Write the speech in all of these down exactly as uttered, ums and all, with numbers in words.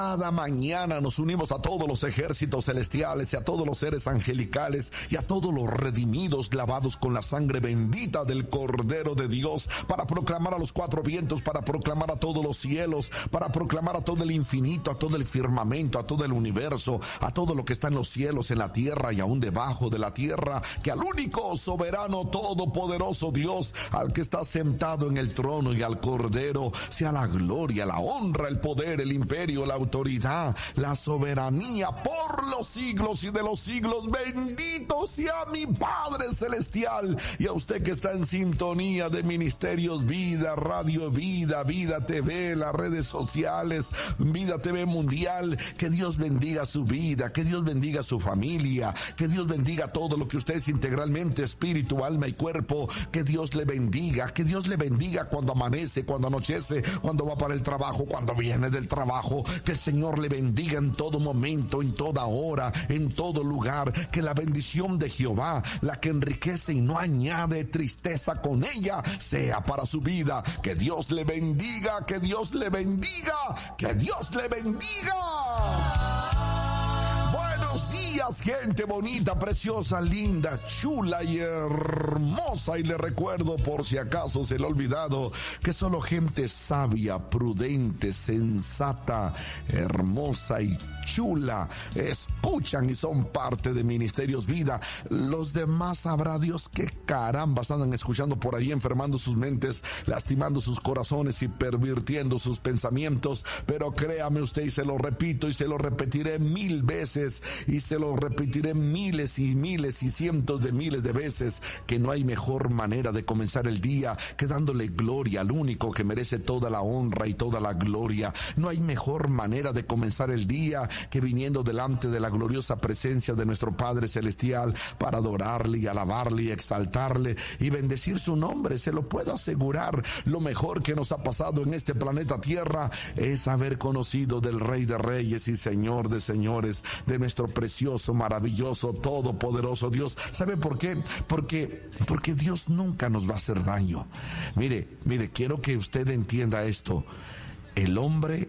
Cada mañana nos unimos a todos los ejércitos celestiales y a todos los seres angelicales y a todos los redimidos lavados con la sangre bendita del Cordero de Dios para proclamar a los cuatro vientos, para proclamar a todos los cielos, para proclamar a todo el infinito, a todo el firmamento, a todo el universo, a todo lo que está en los cielos, en la tierra y aún debajo de la tierra, que al único soberano todopoderoso Dios, al que está sentado en el trono y al Cordero, sea la gloria, la honra, el poder, el imperio, la autoridad, la soberanía por los siglos y de los siglos. Bendito sea mi Padre Celestial y a usted que está en sintonía de Ministerios Vida, Radio Vida, Vida T V, las redes sociales, Vida T V Mundial. Que Dios bendiga su vida, que Dios bendiga su familia, que Dios bendiga todo lo que usted es integralmente, espíritu, alma y cuerpo. Que Dios le bendiga, que Dios le bendiga cuando amanece, cuando anochece, cuando va para el trabajo, cuando viene del trabajo. Que el Señor le bendiga en todo momento, en toda hora, en todo lugar. Que la bendición de Jehová, la que enriquece y no añade tristeza con ella, sea para su vida. Que Dios le bendiga, que Dios le bendiga, que Dios le bendiga. Buenos días, gente bonita, preciosa, linda, chula y hermosa. Y le recuerdo, por si acaso se le ha olvidado, que solo gente sabia, prudente, sensata, hermosa y chula escuchan y son parte de Ministerios Vida. Los demás sabrá Dios qué carambas andan escuchando por ahí, enfermando sus mentes, lastimando sus corazones y pervirtiendo sus pensamientos. Pero créame usted, y se lo repito y se lo repetiré mil veces y se lo repetiré miles y miles y cientos de miles de veces, que no hay mejor manera de comenzar el día que dándole gloria al único que merece toda la honra y toda la gloria. No hay mejor manera de comenzar el día que viniendo delante de la gloriosa presencia de nuestro Padre Celestial para adorarle y alabarle y exaltarle y bendecir su nombre. Se lo puedo asegurar, lo mejor que nos ha pasado en este planeta Tierra es haber conocido del Rey de Reyes y Señor de Señores, de nuestro precioso, maravilloso, todopoderoso Dios. ¿Sabe por qué? Porque, porque Dios nunca nos va a hacer daño. Mire, mire, quiero que usted entienda esto. El hombre,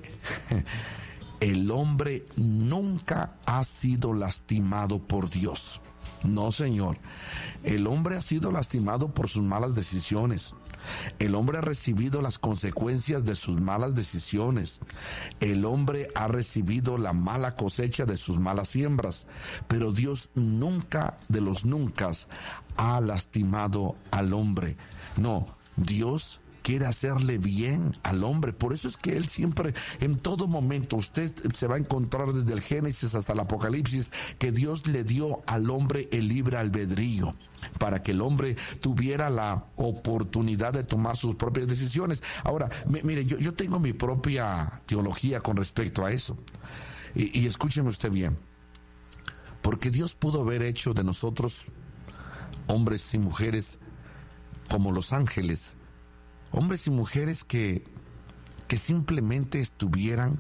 el hombre nunca ha sido lastimado por Dios. No, señor. El hombre ha sido lastimado por sus malas decisiones. El hombre ha recibido las consecuencias de sus malas decisiones. El hombre ha recibido la mala cosecha de sus malas siembras. Pero Dios nunca de los nunca ha lastimado al hombre. No, Dios quiere hacerle bien al hombre. Por eso es que Él siempre, en todo momento, usted se va a encontrar desde el Génesis hasta el Apocalipsis, que Dios le dio al hombre el libre albedrío, para que el hombre tuviera la oportunidad de tomar sus propias decisiones. Ahora, mire, yo, yo tengo mi propia teología con respecto a eso. Y, y escúcheme usted bien. Porque Dios pudo haber hecho de nosotros hombres y mujeres como los ángeles, hombres y mujeres que, que simplemente estuvieran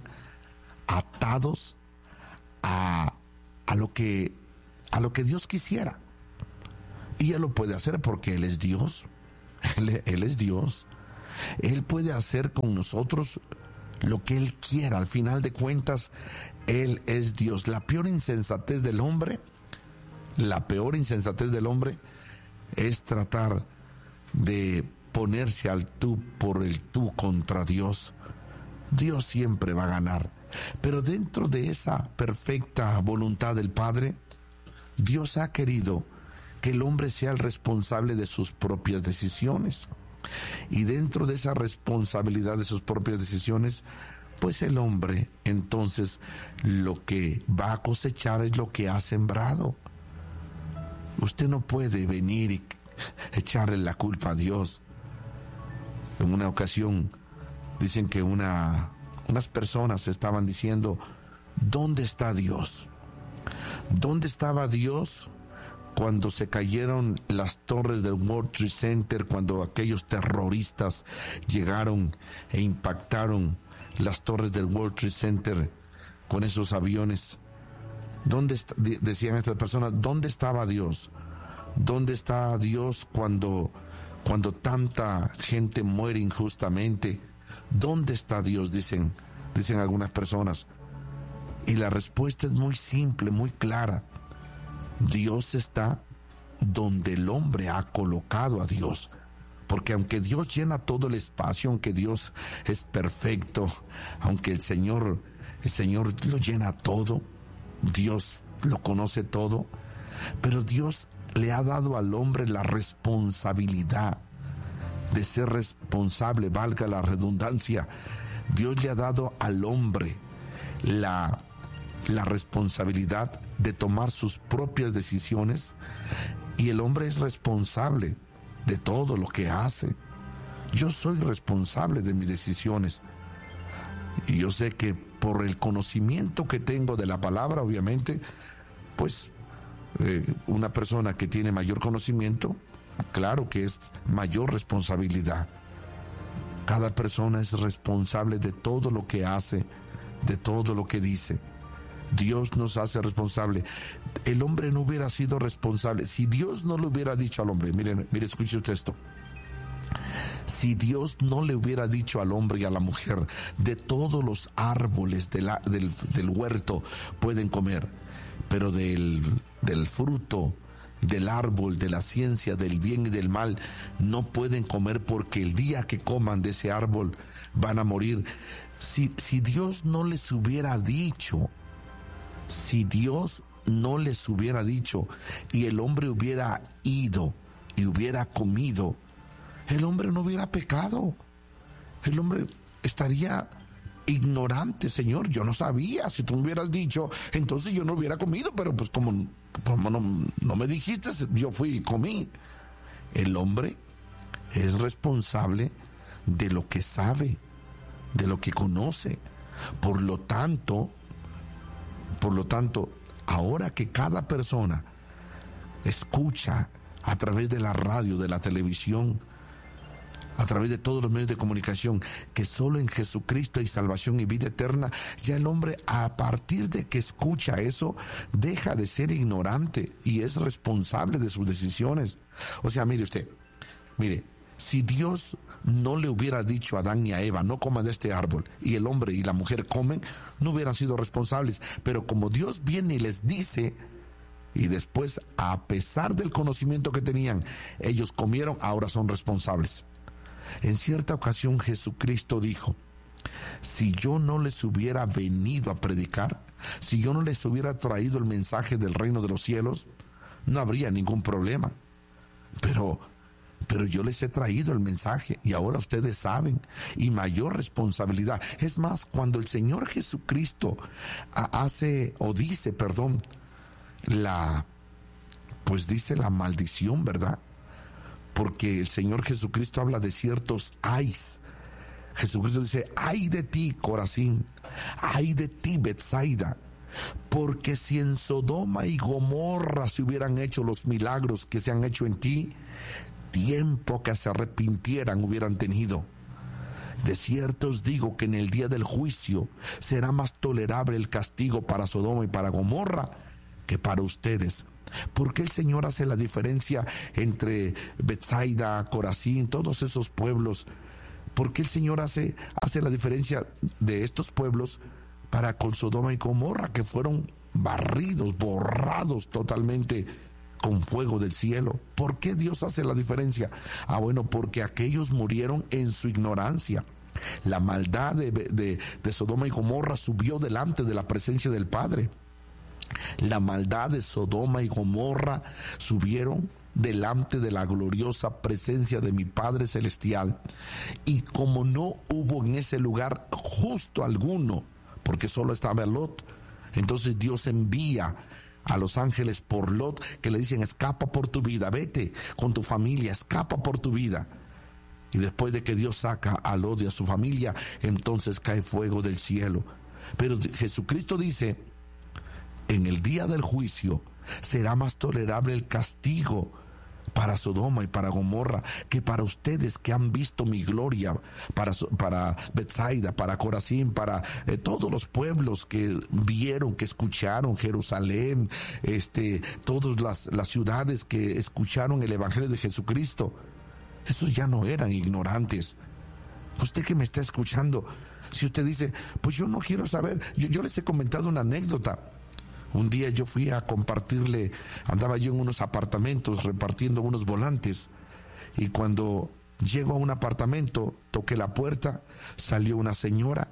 atados a, a lo que, a lo que Dios quisiera. Y Él lo puede hacer porque Él es Dios. Él, Él es Dios. Él puede hacer con nosotros lo que Él quiera. Al final de cuentas, Él es Dios. La peor insensatez del hombre, la peor insensatez del hombre es tratar de ponerse al tú por el tú contra Dios. Dios siempre va a ganar. Pero dentro de esa perfecta voluntad del Padre, Dios ha querido que el hombre sea el responsable de sus propias decisiones. Y dentro de esa responsabilidad de sus propias decisiones, pues el hombre entonces lo que va a cosechar es lo que ha sembrado. Usted no puede venir y echarle la culpa a Dios. En una ocasión dicen que una, unas personas estaban diciendo, ¿dónde está Dios? ¿Dónde estaba Dios cuando se cayeron las torres del World Trade Center, cuando aquellos terroristas llegaron e impactaron las torres del World Trade Center con esos aviones? ¿Dónde está, decían estas personas, ¿dónde estaba Dios? ¿Dónde está Dios cuando, cuando tanta gente muere injustamente? ¿Dónde está Dios? Dicen, dicen algunas personas. Y la respuesta es muy simple, muy clara. Dios está donde el hombre ha colocado a Dios. Porque aunque Dios llena todo el espacio, aunque Dios es perfecto, aunque el Señor, el Señor lo llena todo, Dios lo conoce todo, pero Dios le ha dado al hombre la responsabilidad de ser responsable, valga la redundancia. Dios le ha dado al hombre la, la responsabilidad de tomar sus propias decisiones, y el hombre es responsable de todo lo que hace. Yo soy responsable de mis decisiones, y yo sé que por el conocimiento que tengo de la palabra, obviamente, pues eh, una persona que tiene mayor conocimiento, claro que es mayor responsabilidad. Cada persona es responsable de todo lo que hace, de todo lo que dice. Dios nos hace responsable. El hombre no hubiera sido responsable si Dios no le hubiera dicho al hombre. Miren, mire, escuche usted esto. Si Dios no le hubiera dicho al hombre y a la mujer, de todos los árboles de la, del, del huerto pueden comer, pero del, del fruto del árbol de la ciencia del bien y del mal no pueden comer, porque el día que coman de ese árbol van a morir. Si, si Dios no les hubiera dicho, si Dios no les hubiera dicho y el hombre hubiera ido y hubiera comido, el hombre no hubiera pecado. El hombre estaría ignorante. Señor, yo no sabía. Si tú me hubieras dicho, entonces yo no hubiera comido, pero pues como, como no, no me dijiste, yo fui y comí. El hombre es responsable de lo que sabe, de lo que conoce. Por lo tanto, por lo tanto, ahora que cada persona escucha a través de la radio, de la televisión, a través de todos los medios de comunicación, que solo en Jesucristo hay salvación y vida eterna, ya el hombre, a partir de que escucha eso, deja de ser ignorante y es responsable de sus decisiones. O sea, mire usted, mire, si Dios no le hubiera dicho a Adán y a Eva, no coman de este árbol, y el hombre y la mujer comen, no hubieran sido responsables. Pero como Dios viene y les dice, y después, a pesar del conocimiento que tenían, ellos comieron, ahora son responsables. En cierta ocasión Jesucristo dijo, si yo no les hubiera venido a predicar, si yo no les hubiera traído el mensaje del reino de los cielos, no habría ningún problema. Pero, pero yo les he traído el mensaje y ahora ustedes saben, y mayor responsabilidad. Es más, cuando el Señor Jesucristo hace, o dice, perdón, la, pues dice la maldición, ¿verdad? Porque el Señor Jesucristo habla de ciertos ayes. Jesucristo dice, ay de ti, Corazín, ay de ti, Betsaida, porque si en Sodoma y Gomorra se hubieran hecho los milagros que se han hecho en ti, tiempo que se arrepintieran hubieran tenido. De cierto os digo que en el día del juicio será más tolerable el castigo para Sodoma y para Gomorra que para ustedes. ¿Por qué el Señor hace la diferencia entre Betsaida, Corazín, todos esos pueblos? ¿Por qué el Señor hace, hace la diferencia de estos pueblos para con Sodoma y Gomorra, que fueron barridos, borrados totalmente con fuego del cielo? ¿Por qué Dios hace la diferencia? Ah, bueno, porque aquellos murieron en su ignorancia. La maldad de, de, de Sodoma y Gomorra subió delante de la presencia del Padre. La maldad de Sodoma y Gomorra subieron delante de la gloriosa presencia de mi Padre Celestial. Y como no hubo en ese lugar justo alguno, porque solo estaba Lot, entonces Dios envía a los ángeles por Lot, que le dicen, escapa por tu vida, vete con tu familia, escapa por tu vida. Y después de que Dios saca a Lot y a su familia, entonces cae fuego del cielo. Pero Jesucristo dice, en el día del juicio será más tolerable el castigo para Sodoma y para Gomorra que para ustedes, que han visto mi gloria, para, para Betsaida, para Corazín, para eh, todos los pueblos que vieron, que escucharon, Jerusalén, este, todas las, las ciudades que escucharon el evangelio de Jesucristo. Esos ya no eran ignorantes. Usted que me está escuchando, Si usted dice, pues yo no quiero saber, yo, yo les he comentado una anécdota. Un día yo fui a compartirle, andaba yo en unos apartamentos repartiendo unos volantes, y cuando llego a un apartamento, toqué la puerta, salió una señora,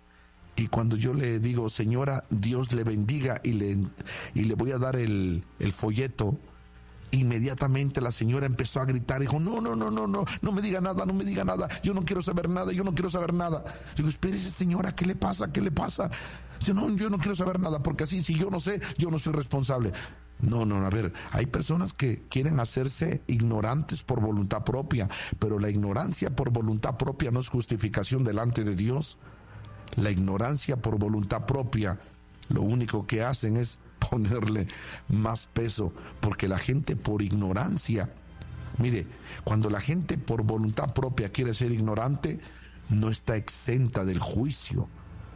y cuando yo le digo, señora, Dios le bendiga, y le, y le voy a dar el, el folleto, inmediatamente la señora empezó a gritar, dijo, no, no, no, no, no, no me diga nada, no me diga nada, yo no quiero saber nada, yo no quiero saber nada. Digo, espérese señora, ¿qué le pasa? ¿Qué le pasa? Dice, no, yo no quiero saber nada, porque así, si yo no sé, yo no soy responsable. No, no, a ver, hay personas que quieren hacerse ignorantes por voluntad propia, pero la ignorancia por voluntad propia no es justificación delante de Dios. La ignorancia por voluntad propia, lo único que hacen es ponerle más peso, porque la gente por ignorancia, mire, cuando la gente por voluntad propia quiere ser ignorante, no está exenta del juicio.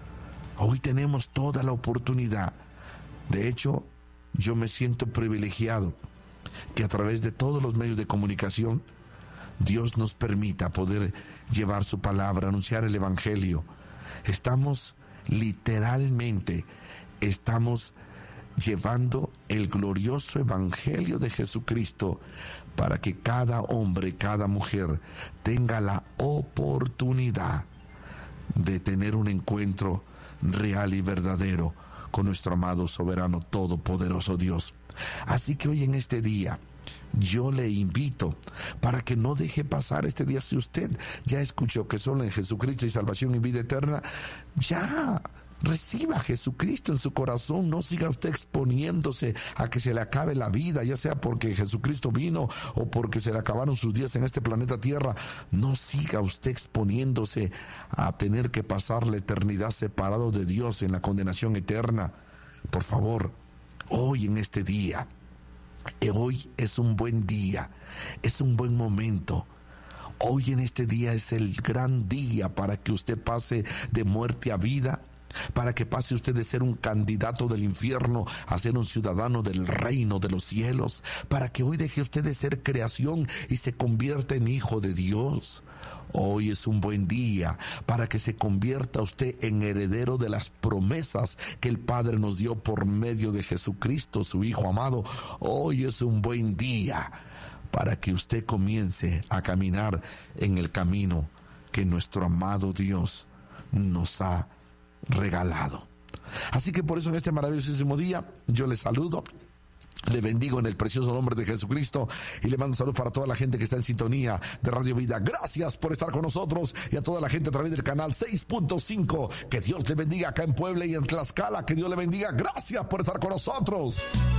Hoy tenemos toda la oportunidad. De hecho, yo me siento privilegiado que a través de todos los medios de comunicación Dios nos permita poder llevar su palabra, anunciar el evangelio. Estamos literalmente, estamos llevando el glorioso evangelio de Jesucristo para que cada hombre, cada mujer tenga la oportunidad de tener un encuentro real y verdadero con nuestro amado, soberano, todopoderoso Dios. Así que hoy en este día yo le invito para que no deje pasar este día. Si usted ya escuchó que solo en Jesucristo hay salvación y vida eterna, ya reciba a Jesucristo en su corazón. No siga usted exponiéndose a que se le acabe la vida, ya sea porque Jesucristo vino o porque se le acabaron sus días en este planeta Tierra. No siga usted exponiéndose a tener que pasar la eternidad separado de Dios en la condenación eterna. Por favor, hoy en este día, hoy es un buen día, es un buen momento. Hoy en este día es el gran día para que usted pase de muerte a vida, para que pase usted de ser un candidato del infierno a ser un ciudadano del reino de los cielos, para que hoy deje usted de ser creación y se convierta en hijo de Dios. Hoy es un buen día para que se convierta usted en heredero de las promesas que el Padre nos dio por medio de Jesucristo, su Hijo amado. Hoy es un buen día para que usted comience a caminar en el camino que nuestro amado Dios nos ha regalado. Así que por eso en este maravillosísimo día yo le saludo, le bendigo en el precioso nombre de Jesucristo y le mando salud para toda la gente que está en sintonía de Radio Vida. Gracias por estar con nosotros, y a toda la gente a través del canal seis punto cinco. Que Dios le bendiga acá en Puebla y en Tlaxcala. Que Dios le bendiga. Gracias por estar con nosotros.